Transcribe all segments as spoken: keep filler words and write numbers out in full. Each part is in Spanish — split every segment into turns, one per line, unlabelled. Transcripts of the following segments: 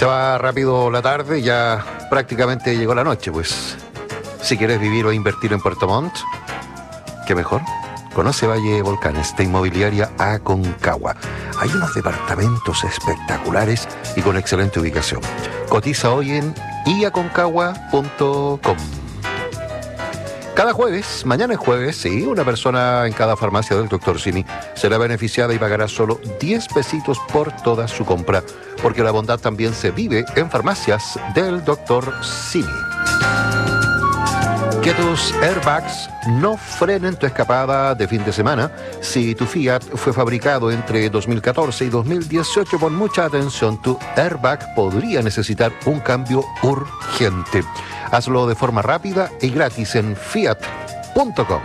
Se va rápido la tarde, ya prácticamente llegó la noche, pues. Si quieres vivir o invertir en Puerto Montt, ¿qué mejor? Conoce Valle Volcanes de Inmobiliaria Aconcagua. Hay unos departamentos espectaculares y con excelente ubicación. Cotiza hoy en i aconcagua punto com. Cada jueves, mañana es jueves, sí, una persona en cada farmacia del doctor Simi será beneficiada y pagará solo diez pesitos por toda su compra, porque la bondad también se vive en farmacias del doctor Simi. Que tus airbags no frenen tu escapada de fin de semana. Si tu Fiat fue fabricado entre dos mil catorce y dos mil dieciocho, pon mucha atención, tu airbag podría necesitar un cambio urgente. Hazlo de forma rápida y gratis en fiat punto com.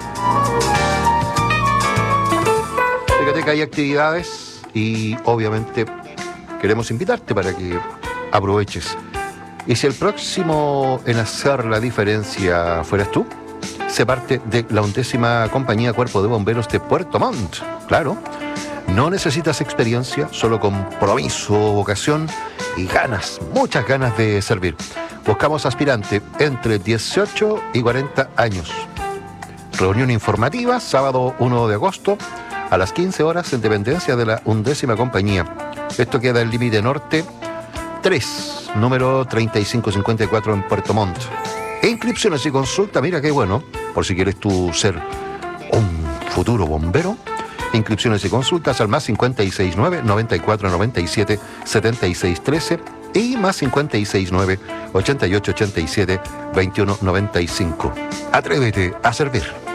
Fíjate que hay actividades y obviamente queremos invitarte para que aproveches. Y si el próximo en hacer la diferencia fueras tú, sé parte de la undécima compañía Cuerpo de Bomberos de Puerto Montt. Claro, no necesitas experiencia, solo compromiso, vocación y ganas, muchas ganas de servir. Buscamos aspirante entre dieciocho y cuarenta años. Reunión informativa, sábado primero de agosto, a las quince horas en dependencia de la undécima compañía. Esto queda en Límite Norte tres, número treinta y cinco cincuenta y cuatro en Puerto Montt. E inscripciones y consulta, mira qué bueno, por si quieres tú ser un futuro bombero. Inscripciones y consultas al más cincuenta y seis nueve, noventa y cuatro noventa y siete, setenta y seis trece y más cincuenta y seis nueve, ochenta y ocho ochenta y siete, veintiuno noventa y cinco. Atrévete a servir.